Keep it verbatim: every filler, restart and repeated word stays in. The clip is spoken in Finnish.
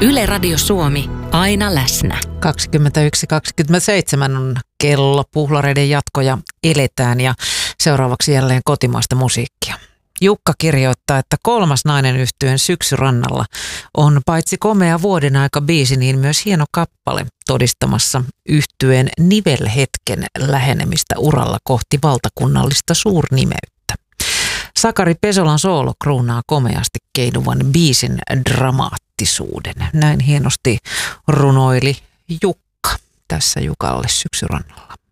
Yle Radio Suomi, aina läsnä. kaksikymmentäyksi kaksikymmentäseitsemän on kello, puhlareiden jatkoja eletään ja seuraavaksi jälleen kotimaista musiikkia. Jukka kirjoittaa, että kolmas nainen yhtyeen Syksyrannalla on paitsi komea vuoden aika biisi, niin myös hieno kappale todistamassa yhtyeen nivelhetken lähenemistä uralla kohti valtakunnallista suurnimeyttä. Sakari Pesolan soolo kruunaa komeasti keinuvan biisin dramaattisuuden. Näin hienosti runoili Jukka tässä Jukalle Syksyrannalla.